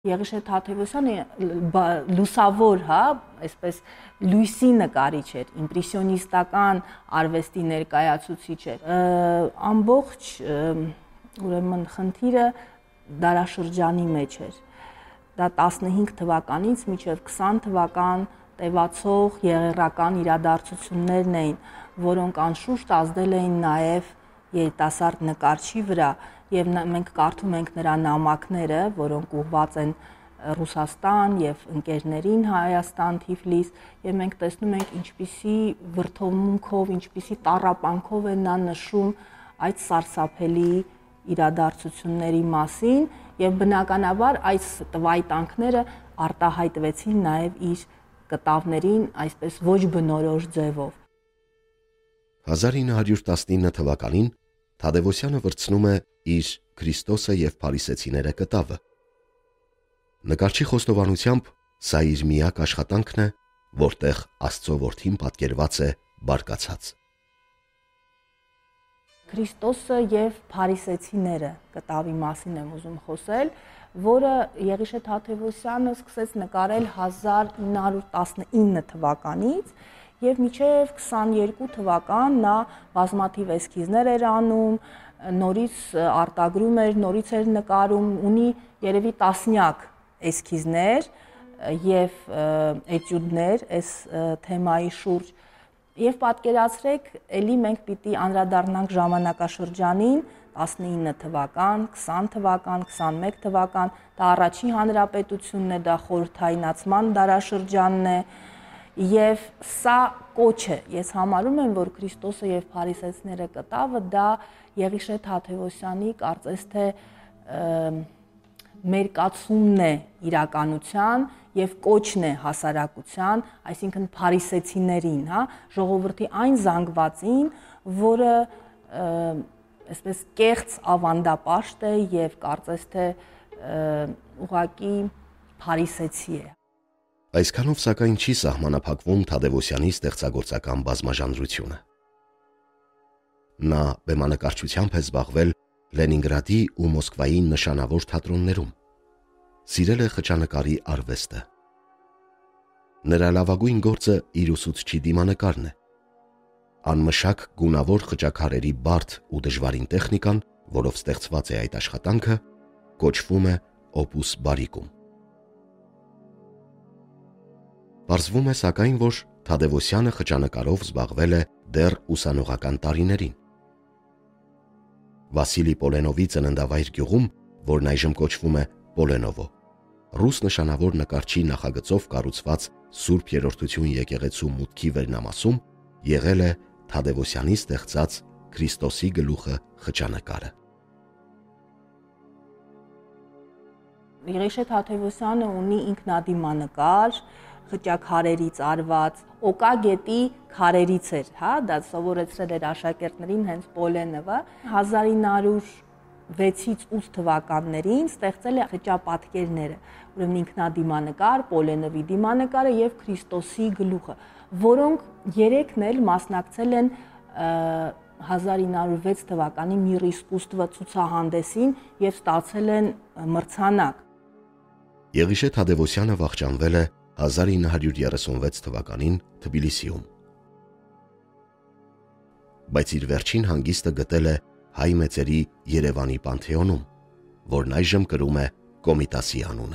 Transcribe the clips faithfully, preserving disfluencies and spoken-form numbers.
Եղիշե Թադևոսյանը լուսավոր, հա, այսպես լույսի նկարիչ էր, իմպրեսիոնիստական արվեստի ներկայացուցիչ էր։ Ամբողջ ուրեմն խնդիրը դարաշրջանի մեջ էր։ Դա տասնհինգ թվականից մինչև քսան թվական տևացող եղեռական իրադարձություններն էին, որոնք անշուշտ ազդել էին նաև երիտասարդ նկարչի վրա, եւ մենք կարդում ենք նրա նամակները, որոնք ուղղված են Ռուսաստան եւ ընկերներին Հայաստան, Թիֆլիս, եւ մենք տեսնում ենք ինչպիսի վրդովմունքով, ինչպիսի տառապանքով է նա նշում այդ սարսափելի իրադարձությունների մասին, եւ բնականաբար այս տվայտանքները արտահայտվեցին նաեւ իր կտավներին այսպես ոչ բնորոշ ձևով։ հազար ինը հարյուր տասնինը թվականին Թադևոսյանը վրցնում է իր Քրիստոսը եւ Փարիսեցիները կտավը։ Նկարչի խոստովանությամբ սա իր միակ աշխատանքն է, որտեղ Աստծո որդին պատկերված է բարկացած։ Քրիստոսը եւ Փարիսեցիները կտավի մասին եմ ուզում խոսել, որը Եղիշե Թադևոսյանը սկսեց նկարել հազար ինը հարյուր տասնինը թվականից եւ մինչեւ քսաներկու թվական նա բազմաթիվ էսքիզներ էր անում, նորից արտագրում էր, նորից էր նկարում, ունի երևի տասնյակ էսքիզներ եւ էտյուդներ այս թեմայի շուրջ։ Եվ պատկերացրեք, ելի մենք պիտի անդրադառնանք ժամանակաշրջանին, տասնինը թվական, քսան թվական, քսանմեկ թվական, դա առաջին հանրապետությունն է, դա խորհրդայնացման դարաշրջանն է, եւ սա կոչ է։ Ես համարում եմ, որ Քրիստոսը եւ Փարիսեցիները կտավը դա Եղիշե Թադևոսյանի կարծես թե մերկացումն է իրականության եւ կոչն է հասարակության, այսինքն Փարիսեցիներին, հա, ժողովրդի այն զանգվածին, որը այսպես կեղծ ավանդապաշտ է եւ կարծես թե ուղղակի փարիսեցի է։ Այսքանով սակայն չի սահմանափակվում Թադևոսյանի ստեղծագործական բազմաժանրությունը։ Նա բեմանկարչությամբ է զբաղվել Լենինգրադի ու Մոսկվայի նշանավոր թատրոններում։ Սիրել է խճանկարի արվեստը։ Նրա լավագույն գործը իր ուսուցչի դիմանկարն է։ Անմշակ գունավոր խճաքարերի բարդ ու դժվարին տեխնիկան, որով ստեղծված է այդ աշխատանքը, կոչվում է օպուս բարիկում։ Պարզվում է սակայն, որ Թադևոսյանը խճանկարով զբաղվել է դեռ ուսանողական տարիներին։ Վասիլի Պոլենովի ծննդավայր գյուղում, որն այժմ կոչվում է Պոլենովո, ռուս նշանավոր նկարչի նախագծով կառուցված Սուրբ Երրորդություն եկեղեցու մուտքի վերնամասում եղել է Թադևոսյանի ստեղծած Քրիստոսի գլուխը խճանկարը։ Եղիշե Թադևոսյանը ունի ինքնադիմանկար, խճաքարերից արված, օկա գետի քարերից էր, հա, դա սովորեցրել էր աշակերտներին հենց Պոլենովը, հազար ինը հարյուր վեցից ութ թվականներին ստեղծել է խճապատկերները, ուրեմն ինքնադիմանկար, Պոլենովի դիմանկարը եւ Քրիստոսի գլուխը, որոնք երեքն էլ մասնակցել են հազար ինը հարյուր վեց թվականի Միր իսկուստվը ցուցահանդեսին եւ ստացել են մրցանակ։ Եղիշե Թադևոսյանը վախճանվել է հազար ինը հարյուր երեսունվեց թվականին Թբիլիսիում։ Բայց իր վերջին հանգիստը գտել է հայ մեծերի Երևանի Պանթեոնում, որն այժմ կրում է Կոմիտասի անունը։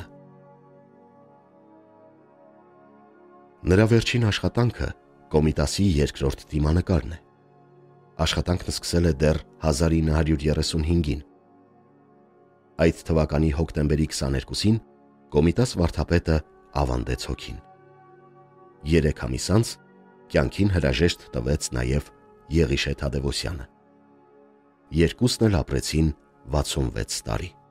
Նրա վերջին աշխատանքը Կոմիտասի երկրորդ դիմանկարն է։ Աշխատանքն սկսել է դեռ հազար ինը հարյուր երեսունհինգին։ Այդ թվականի հոկտեմբերի քսաներկուսին Կոմիտաս վարդապետը ավանդեց հոգին։ Երեք ամիս անց կյանքին հրաժեշտ տվեց նաև Եղիշե Թադևոսյանը։ Երկուսն էլ ապրեցին վաթսունվեց տարի։